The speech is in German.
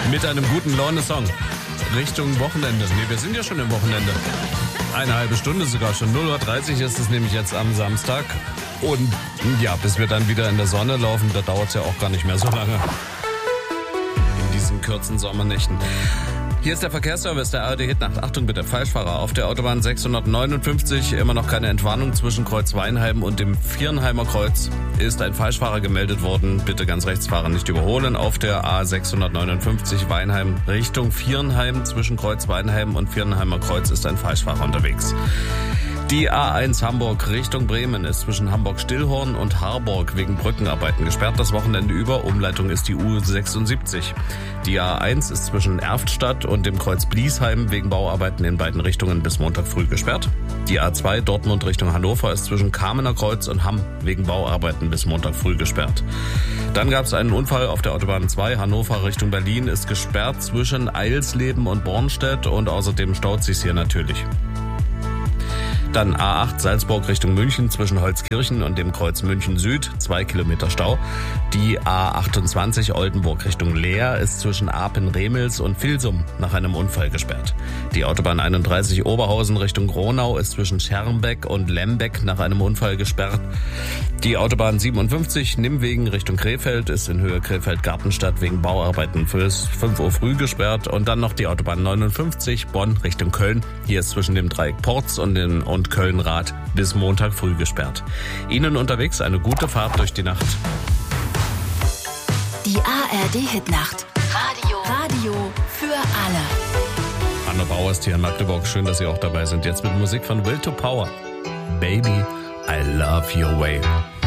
Mit einem guten Laune-Song. Richtung Wochenende. Nee, wir sind ja schon im Wochenende. Eine halbe Stunde sogar schon. 0:30 Uhr ist es nämlich jetzt am Samstag. Und ja, bis wir dann wieder in der Sonne laufen, da dauert es ja auch gar nicht mehr so lange. In diesen kurzen Sommernächten. Hier ist der Verkehrsservice der ARD Hitnacht. Achtung bitte, Falschfahrer. Auf der Autobahn 659 immer noch keine Entwarnung zwischen Kreuz Weinheim und dem Viernheimer Kreuz. Ist ein Falschfahrer gemeldet worden. Bitte ganz rechts fahren, nicht überholen. Auf der A659 Weinheim Richtung Viernheim zwischen Kreuz Weinheim und Viernheimer Kreuz ist ein Falschfahrer unterwegs. Die A1 Hamburg Richtung Bremen ist zwischen Hamburg-Stillhorn und Harburg wegen Brückenarbeiten gesperrt das Wochenende über. Umleitung ist die U76. Die A1 ist zwischen Erftstadt und dem Kreuz Bliesheim wegen Bauarbeiten in beiden Richtungen bis Montag früh gesperrt. Die A2 Dortmund Richtung Hannover ist zwischen Kamener Kreuz und Hamm wegen Bauarbeiten bis Montag früh gesperrt. Dann gab es einen Unfall auf der Autobahn 2 Hannover Richtung Berlin ist gesperrt zwischen Eilsleben und Bornstedt und außerdem staut sich's hier natürlich. Dann A8 Salzburg Richtung München zwischen Holzkirchen und dem Kreuz München Süd, 2 Kilometer Stau. Die A28 Oldenburg Richtung Leer ist zwischen Apen-Remels und Vilsum nach einem Unfall gesperrt. Die Autobahn 31 Oberhausen Richtung Gronau ist zwischen Schermbeck und Lembeck nach einem Unfall gesperrt. Die Autobahn 57 Nimwegen Richtung Krefeld ist in Höhe Krefeld-Gartenstadt wegen Bauarbeiten bis 5 Uhr früh gesperrt. Und dann noch die Autobahn 59 Bonn Richtung Köln. Hier ist zwischen dem Dreieck Porz und Köln-Rad bis Montag früh gesperrt. Ihnen unterwegs eine gute Fahrt durch die Nacht. Die ARD Hitnacht. Radio für alle. Anna Bauer ist hier in Magdeburg. Schön, dass Sie auch dabei sind. Jetzt mit Musik von Will to Power. Baby, I love your way.